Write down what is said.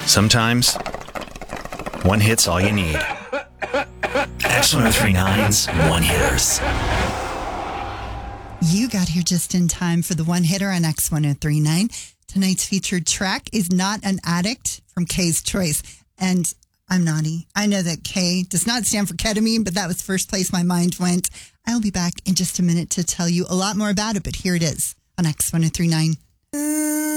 Sometimes, one hit's all you need. X1039's One Hitters. You got here just in time for the One Hitter on X1039. Tonight's featured track is Not an Addict from K's Choice. And I'm naughty. I know that K does not stand for ketamine, but that was first place my mind went. I'll be back in just a minute to tell you a lot more about it, but here it is on X1039.